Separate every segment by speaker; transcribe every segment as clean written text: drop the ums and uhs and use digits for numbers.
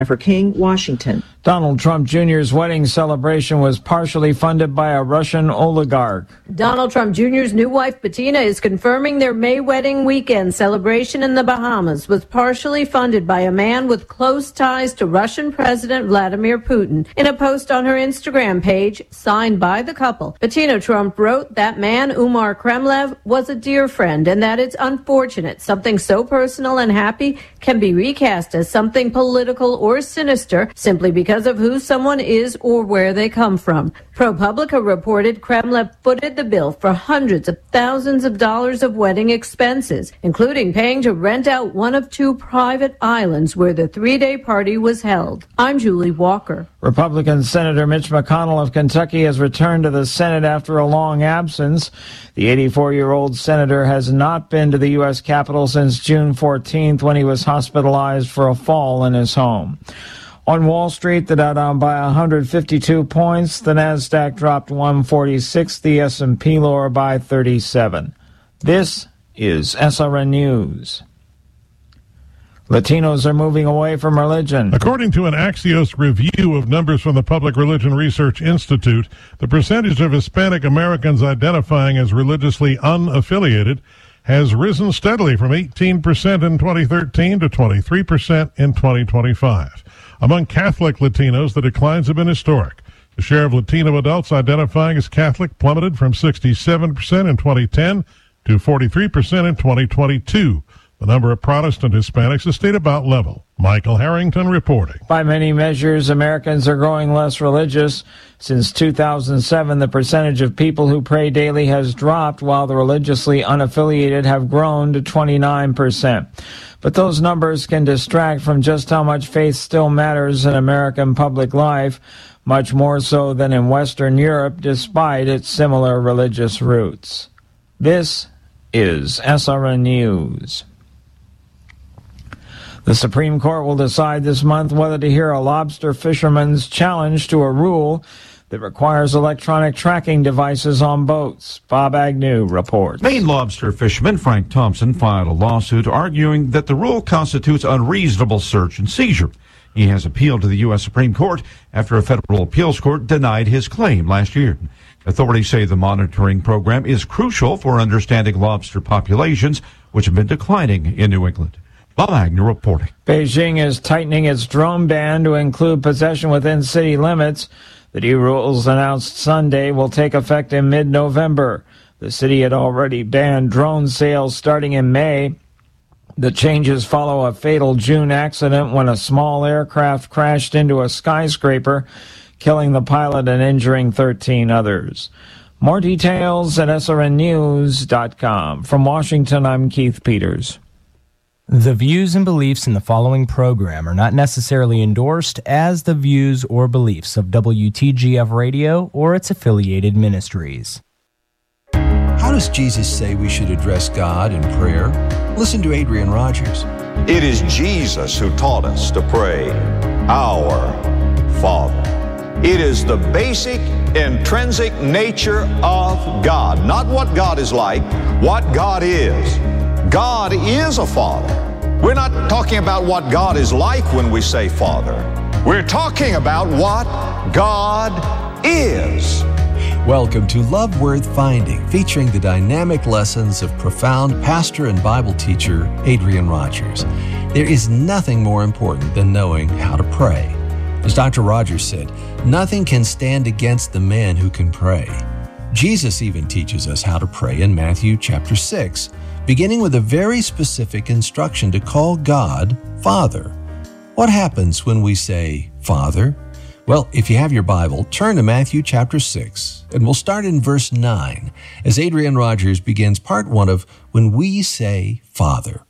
Speaker 1: For King, Washington.
Speaker 2: Donald Trump Jr.'s wedding celebration was partially funded by a Russian oligarch.
Speaker 3: Donald Trump Jr.'s new wife, Bettina, is confirming their May wedding weekend celebration in the Bahamas was partially funded by a man with close ties to Russian President Vladimir Putin. In a post on her Instagram page, signed by the couple, Bettina Trump wrote that man, Umar Kremlev, was a dear friend and that it's unfortunate something so personal and happy can be recast as something political or sinister simply because of who someone is or where they come from. ProPublica reported Kremlev footed the bill for hundreds of thousands of dollars of wedding expenses, including paying to rent out one of two private islands where the three-day party was held. I'm Julie Walker.
Speaker 2: Republican Senator Mitch McConnell of Kentucky has returned to the Senate after a long absence. The 84-year-old senator has not been to the U.S. Capitol since June 14th when he was hospitalized for a fall in his home. On Wall Street, the Dow down by 152 points. The Nasdaq dropped 146. The S&P lower by 37. This is SRN News. Latinos are moving away from religion.
Speaker 4: According to an Axios review of numbers from the Public Religion Research Institute, the percentage of Hispanic Americans identifying as religiously unaffiliated has risen steadily from 18% in 2013 to 23% in 2025. Among Catholic Latinos, the declines have been historic. The share of Latino adults identifying as Catholic plummeted from 67% in 2010 to 43% in 2022. The number of Protestant Hispanics has stayed about level. Michael Harrington reporting.
Speaker 2: By many measures, Americans are growing less religious. Since 2007, the percentage of people who pray daily has dropped, while the religiously unaffiliated have grown to 29%. But those numbers can distract from just how much faith still matters in American public life, much more so than in Western Europe, despite its similar religious roots. This is SRN News. The Supreme Court will decide this month whether to hear a lobster fisherman's challenge to a rule that requires electronic tracking devices on boats. Bob Agnew reports.
Speaker 5: Maine lobster fisherman Frank Thompson filed a lawsuit arguing that the rule constitutes unreasonable search and seizure. He has appealed to the U.S. Supreme Court after a federal appeals court denied his claim last year. Authorities say the monitoring program is crucial for understanding lobster populations, which have been declining in New England. Bob Agnew reporting.
Speaker 2: Beijing is tightening its drone ban to include possession within city limits. The new rules announced Sunday will take effect in mid-November. The city had already banned drone sales starting in May. The changes follow a fatal June accident when a small aircraft crashed into a skyscraper, killing the pilot and injuring 13 others. More details at srnnews.com. From Washington, I'm Keith Peters.
Speaker 6: The views and beliefs in the following program are not necessarily endorsed as the views or beliefs of WTGF Radio or its affiliated ministries.
Speaker 7: How does Jesus say we should address God in prayer? Listen to Adrian Rogers.
Speaker 8: It is Jesus who taught us to pray, Our Father. It is the basic, intrinsic nature of God. Not what God is like, what God is. God is a Father. We're not talking about what God is like when we say Father. We're talking about what God is.
Speaker 7: Welcome to Love Worth Finding, featuring the dynamic lessons of profound pastor and Bible teacher Adrian Rogers. There is nothing more important than knowing how to pray. As Dr. Rogers said, nothing can stand against the man who can pray. Jesus even teaches us how to pray in Matthew chapter 6, beginning with a very specific instruction to call God Father. What happens when we say Father? Well, if you have your Bible, turn to Matthew chapter 6, and we'll start in verse 9 as Adrian Rogers begins part 1 of When We Say Father.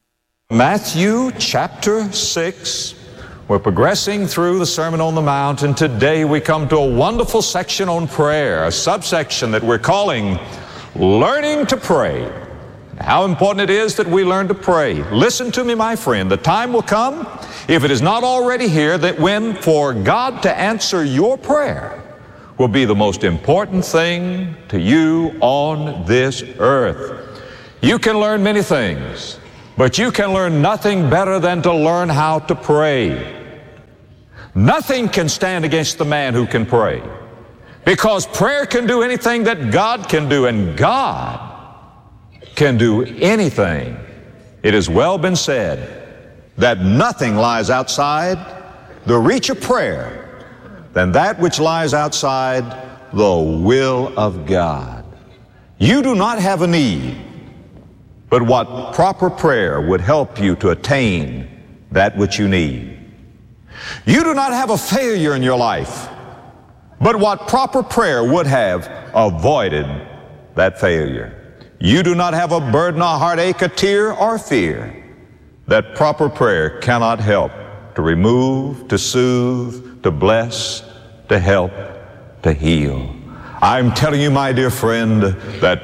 Speaker 8: Matthew chapter 6. We're progressing through the Sermon on the Mount, and today we come to a wonderful section on prayer, a subsection that we're calling Learning to Pray. How important it is that we learn to pray. Listen to me, my friend. The time will come, if it is not already here, that when for God to answer your prayer will be the most important thing to you on this earth. You can learn many things, but you can learn nothing better than to learn how to pray. Nothing can stand against the man who can pray, because prayer can do anything that God can do, and God can do anything. It has well been said that nothing lies outside the reach of prayer than that which lies outside the will of God. You do not have a need, but what proper prayer would help you to attain that which you need. You do not have a failure in your life, but what proper prayer would have avoided that failure. You do not have a burden, a heartache, a tear, or fear that proper prayer cannot help to remove, to soothe, to bless, to help, to heal. I'm telling you, my dear friend, that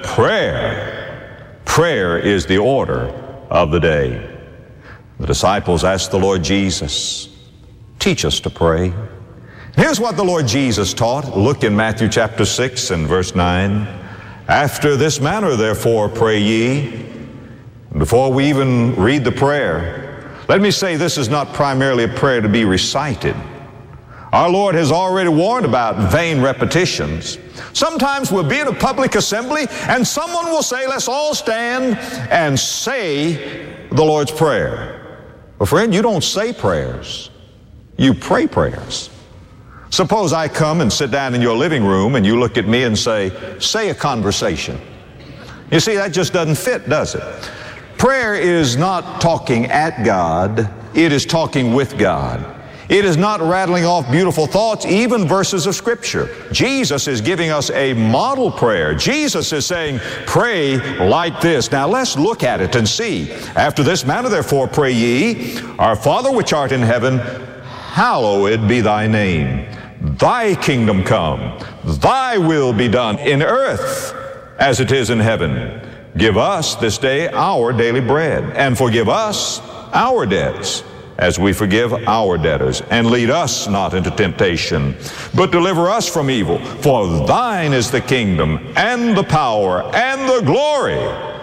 Speaker 8: prayer is the order of the day. The disciples asked the Lord Jesus, teach us to pray. Here's what the Lord Jesus taught. Look in Matthew chapter 6 and verse 9. After this manner, therefore, pray ye. Before we even read the prayer, let me say this is not primarily a prayer to be recited. Our Lord has already warned about vain repetitions. Sometimes we'll be in a public assembly and someone will say, let's all stand and say the Lord's Prayer. Well, friend, you don't say prayers. You pray prayers. Suppose I come and sit down in your living room and you look at me and say a conversation. You see, that just doesn't fit, does it? Prayer is not talking at God. It is talking with God. It is not rattling off beautiful thoughts, even verses of Scripture. Jesus is giving us a model prayer. Jesus is saying, pray like this. Now let's look at it and see. After this manner, therefore, pray ye, Our Father which art in heaven, hallowed be thy name. Thy kingdom come. Thy will be done in earth as it is in heaven. Give us this day our daily bread, and forgive us our debts as we forgive our debtors. And lead us not into temptation, but deliver us from evil. For thine is the kingdom, and the power, and the glory,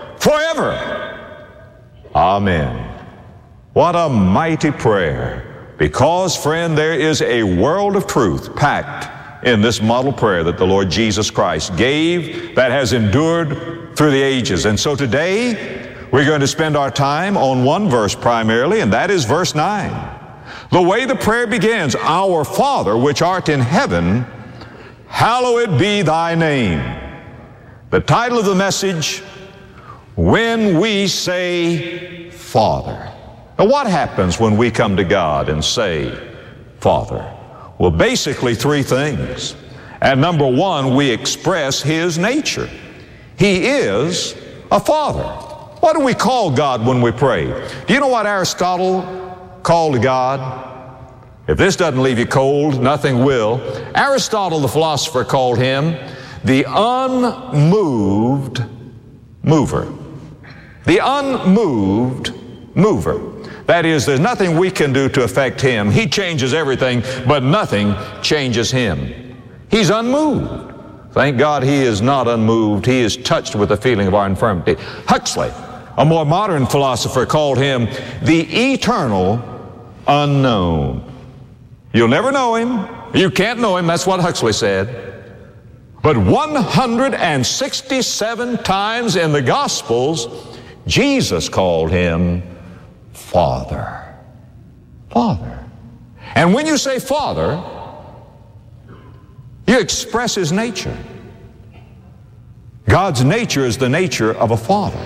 Speaker 8: forever. Amen. What a mighty prayer. Because, friend, there is a world of truth packed in this model prayer that the Lord Jesus Christ gave that has endured through the ages. And so today, we're going to spend our time on one verse primarily, and that is verse 9. The way the prayer begins, Our Father which art in heaven, hallowed be thy name. The title of the message, When We Say Father. Now, what happens when we come to God and say, Father? Well, basically three things. And number one, we express His nature. He is a Father. What do we call God when we pray? Do you know what Aristotle called God? If this doesn't leave you cold, nothing will. Aristotle, the philosopher, called Him the unmoved mover. The unmoved mover. That is, there's nothing we can do to affect Him. He changes everything, but nothing changes Him. He's unmoved. Thank God He is not unmoved. He is touched with the feeling of our infirmity. Huxley, a more modern philosopher, called Him the eternal unknown. You'll never know Him. You can't know Him. That's what Huxley said. But 167 times in the Gospels, Jesus called Him Father. Father. And when you say Father, you express His nature. God's nature is the nature of a father.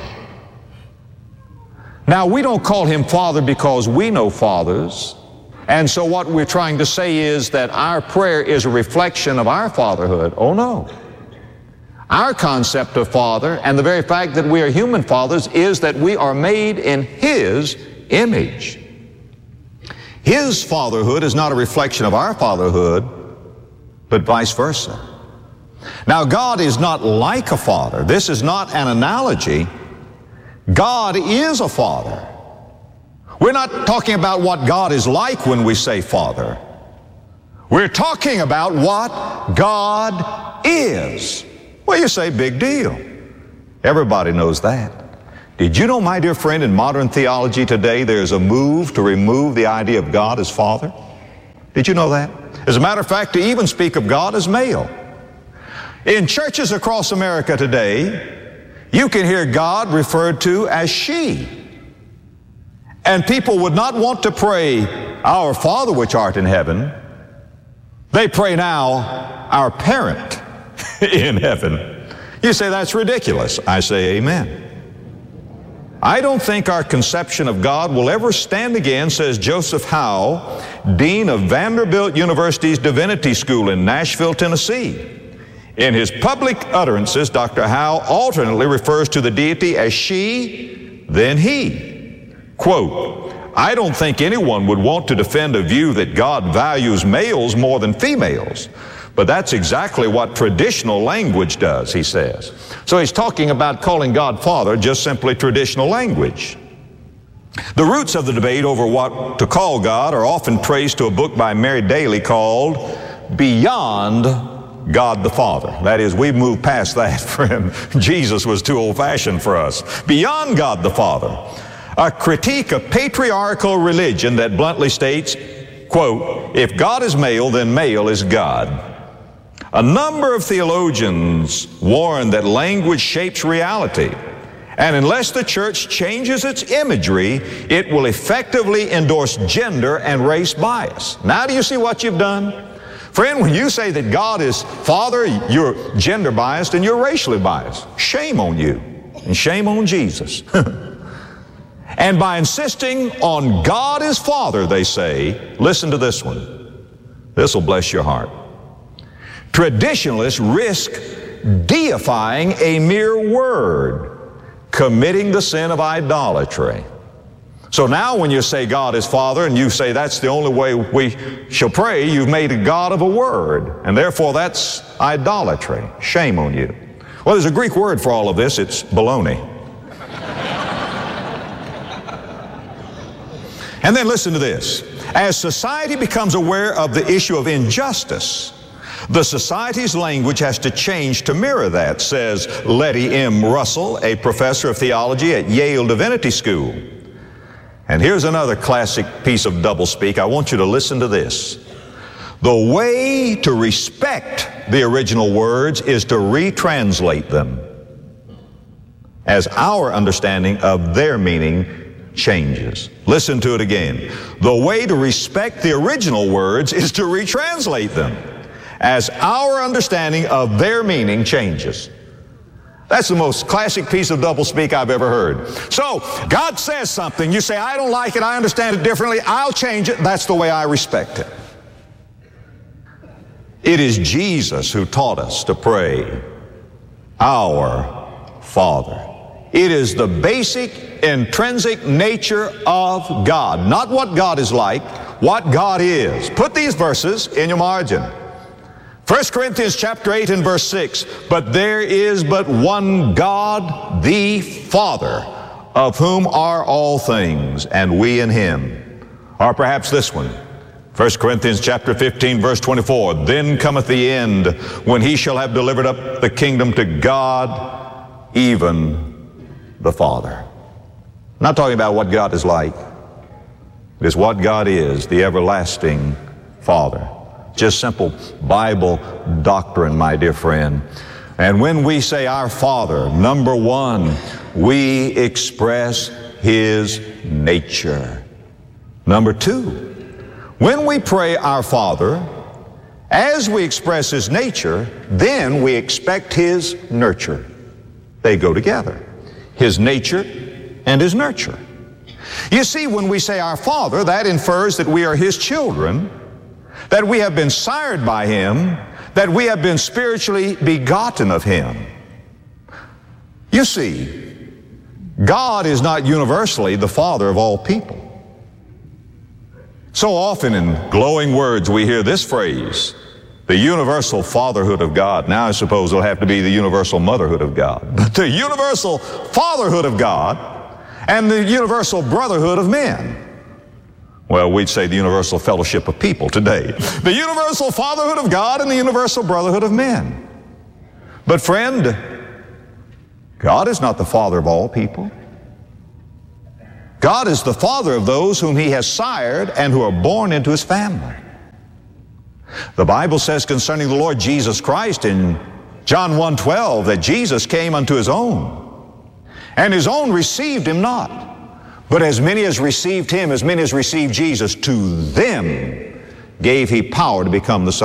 Speaker 8: Now, we don't call Him Father because we know fathers. And so what we're trying to say is that our prayer is a reflection of our fatherhood. Oh, no. Our concept of father, and the very fact that we are human fathers, is that we are made in His image. His fatherhood is not a reflection of our fatherhood, but vice versa. Now, God is not like a father. This is not an analogy. God is a father. We're not talking about what God is like when we say Father. We're talking about what God is. Well, you say, big deal. Everybody knows that. Did you know, my dear friend, in modern theology today, there's a move to remove the idea of God as Father? Did you know that? As a matter of fact, to even speak of God as male. In churches across America today, you can hear God referred to as she. And people would not want to pray, "Our Father which art in heaven." They pray now, "Our parent in heaven." You say that's ridiculous. I say amen. I don't think our conception of God will ever stand again, says Joseph Howe, Dean of Vanderbilt University's Divinity School in Nashville, Tennessee. In his public utterances, Dr. Howe alternately refers to the deity as she, then he. Quote, "I don't think anyone would want to defend a view that God values males more than females. But that's exactly what traditional language does," he says. So he's talking about calling God Father, just simply traditional language. The roots of the debate over what to call God are often traced to a book by Mary Daly called Beyond God the Father. That is, we've moved past that, friend. Jesus was too old-fashioned for us. Beyond God the Father, a critique of patriarchal religion that bluntly states, quote, "If God is male, then male is God." A number of theologians warn that language shapes reality, and unless the church changes its imagery, it will effectively endorse gender and race bias. Now do you see what you've done? Friend, when you say that God is Father, you're gender biased and you're racially biased. Shame on you, and shame on Jesus. And by insisting on God as Father, they say, listen to this one. This will bless your heart. Traditionalists risk deifying a mere word, committing the sin of idolatry. So now when you say God is Father and you say that's the only way we shall pray, you've made a God of a word, and therefore that's idolatry. Shame on you. Well, there's a Greek word for all of this. It's baloney. And then listen to this. As society becomes aware of the issue of injustice, the society's language has to change to mirror that, says Letty M. Russell, a professor of theology at Yale Divinity School. And here's another classic piece of doublespeak. I want you to listen to this. The way to respect the original words is to retranslate them as our understanding of their meaning changes. Listen to it again. The way to respect the original words is to retranslate them as our understanding of their meaning changes. That's the most classic piece of doublespeak I've ever heard. So, God says something. You say, I don't like it. I understand it differently. I'll change it. That's the way I respect it. It is Jesus who taught us to pray, Our Father. It is the basic, intrinsic nature of God. Not what God is like, what God is. Put these verses in your margin. 1 Corinthians chapter 8 and verse 6, but there is but one God, the Father, of whom are all things, and we in Him. Or perhaps this one, 1 Corinthians chapter 15 verse 24, then cometh the end, when He shall have delivered up the kingdom to God, even the Father. I'm not talking about what God is like. It is what God is, the everlasting Father. Just simple Bible doctrine, my dear friend. And when we say our Father, number one, we express His nature. Number two, when we pray our Father, as we express His nature, then we expect His nurture. They go together. His nature and His nurture. You see, when we say our Father, that infers that we are His children, that we have been sired by Him, that we have been spiritually begotten of Him. You see, God is not universally the Father of all people. So often in glowing words we hear this phrase, the universal fatherhood of God. Now I suppose it'll have to be the universal motherhood of God. But the universal fatherhood of God and the universal brotherhood of men. Well, we'd say the universal fellowship of people today. The universal fatherhood of God and the universal brotherhood of men. But friend, God is not the Father of all people. God is the Father of those whom He has sired and who are born into His family. The Bible says concerning the Lord Jesus Christ in John 1:12 that Jesus came unto his own, and his own received him not. But as many as received him, as many as received Jesus, to them gave he power to become the sons